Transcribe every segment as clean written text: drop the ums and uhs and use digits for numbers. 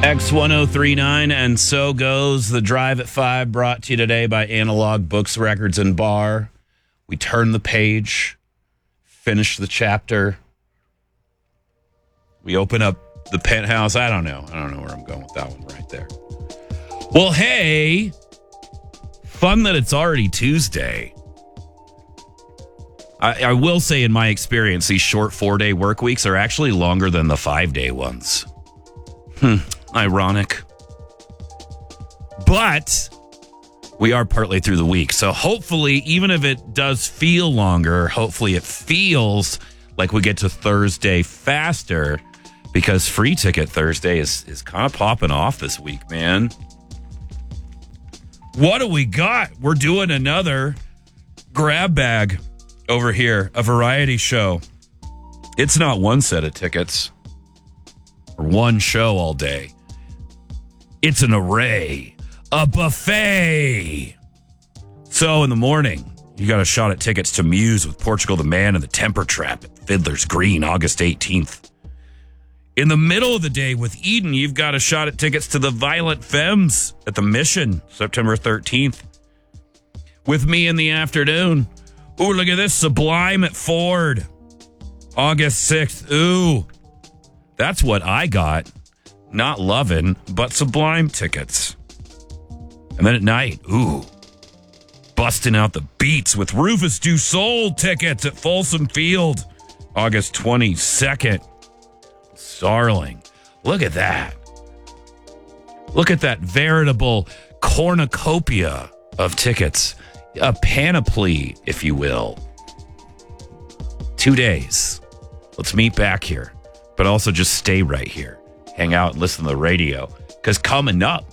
X1039, and so goes the Drive at 5, brought to you today by Analog Books, Records, and Bar. We turn the page, finish the chapter. We open up the penthouse. I don't know where I'm going with that one right there. Well, hey, fun that it's already Tuesday. I will say, in my experience, these short 4-day work weeks are actually longer than the 5-day ones. Ironic. But we are partly through the week. So hopefully, even if it does feel longer, hopefully it feels like we get to Thursday faster, because Free Ticket Thursday is kind of popping off this week, man. What do we got? We're doing another grab bag over here, a variety show. It's not one set of tickets or one show all day. It's an array, a buffet. So in the morning, you got a shot at tickets to Muse with Portugal the Man and the Temper Trap at Fiddler's Green, August 18th. In the middle of the day with Eden, you've got a shot at tickets to the Violent Femmes at the Mission, September 13th. With me in the afternoon, ooh, look at this, Sublime at Ford, August 6th. Ooh, that's what I got. Not Lovin', but Sublime tickets. And then at night, ooh, busting out the beats with Rufus Du Sol tickets at Folsom Field, August 22nd. Darling, look at that. Look at that veritable cornucopia of tickets. A panoply, if you will. 2 days. Let's meet back here, but also just stay right here. Hang out and listen to the radio, because coming up,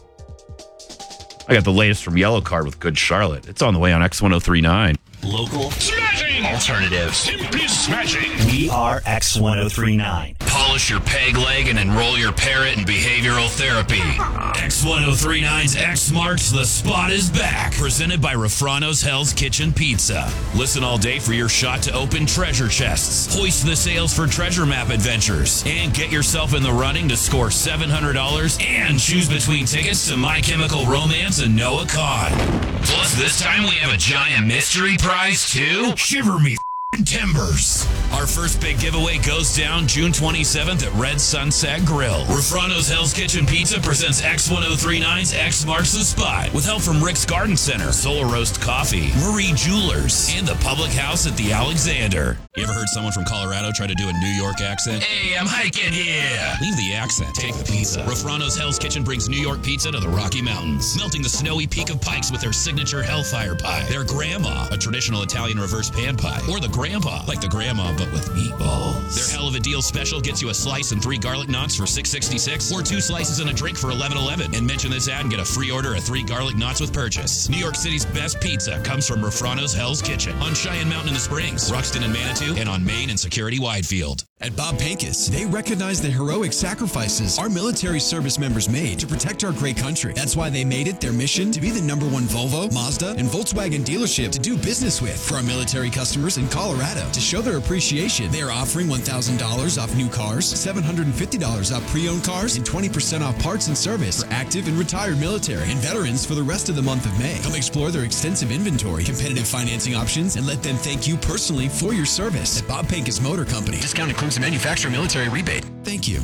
I got the latest from Yellow Card with Good Charlotte. It's on the way on X1039. Local smashing alternatives. Simply smashing. We are X1039. Polish your peg leg and enroll your parrot in behavioral therapy. X1039's X marks the spot is back. Presented by Refrano's Hell's Kitchen Pizza. Listen all day for your shot to open treasure chests. Hoist the sails for treasure map adventures. And get yourself in the running to score $700 and choose between tickets to My Chemical Romance and Noah Kahn. Plus, this time we have a giant mystery prize, too. Shiver me timbers. Our first big giveaway goes down June 27th at Red Sunset Grill. Refrano's Hell's Kitchen Pizza presents X1039's X Marks the Spot with help from Rick's Garden Center, Solar Roast Coffee, Marie Jewelers, and the Public House at the Alexander. You ever heard someone from Colorado try to do a New York accent? Hey, I'm hiking here. Leave the accent. Take the pizza. Refrano's Hell's Kitchen brings New York pizza to the Rocky Mountains, melting the snowy peak of Pikes with their signature Hellfire Pie, their Grandma, a traditional Italian reverse pan pie, or the Grandpa, like the Grandma but with meatballs. Their Hell of a Deal special gets you a slice and 3 garlic knots for $6.66, or 2 slices and a drink for $11.11. And mention this ad and get a free order of 3 garlic knots with purchase. New York City's best pizza comes from Refrano's Hell's Kitchen on Cheyenne Mountain in the Springs, Ruxton and Manitou, and on Main and Security Widefield. At Bob Pincus, they recognize the heroic sacrifices our military service members made to protect our great country. That's why they made it their mission to be the #1 Volvo, Mazda, and Volkswagen dealership to do business with. For our military customers in Colorado, to show their appreciation, they are offering $1,000 off new cars, $750 off pre-owned cars, and 20% off parts and service for active and retired military and veterans for the rest of the month of May. Come explore their extensive inventory, competitive financing options, and let them thank you personally for your service. At Bob Pincus Motor Company, discount includes a manufacturer military rebate. Thank you.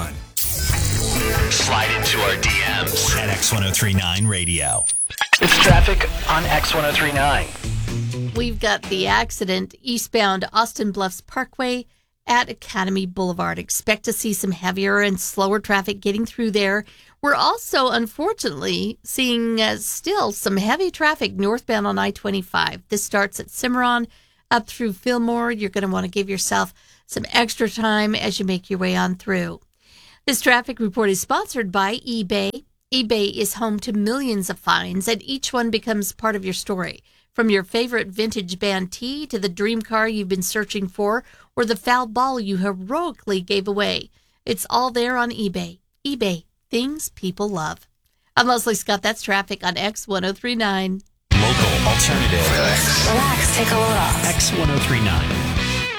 Slide into our DMs at X1039 Radio. It's traffic on X1039. We've got the accident eastbound Austin Bluffs Parkway at Academy Boulevard. Expect to see some heavier and slower traffic getting through there. We're also, unfortunately, seeing still some heavy traffic northbound on I-25. This starts at Cimarron up through Fillmore. You're going to want to give yourself some extra time as you make your way on through. This traffic report is sponsored by eBay. eBay is home to millions of finds, and each one becomes part of your story. From your favorite vintage band tee to the dream car you've been searching for, or the foul ball you heroically gave away. It's all there on eBay. eBay, things people love. I'm Leslie Scott. That's traffic on X1039. Local alternative. Relax, take a load off. X1039.